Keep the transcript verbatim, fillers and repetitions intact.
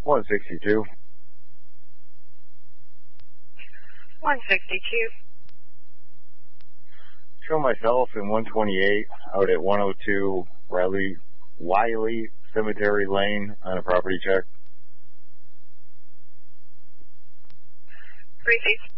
one sixty-two. one sixty-two. Show myself in one twenty-eight out at one oh two Riley Wiley Cemetery Lane on a property check. Three feet.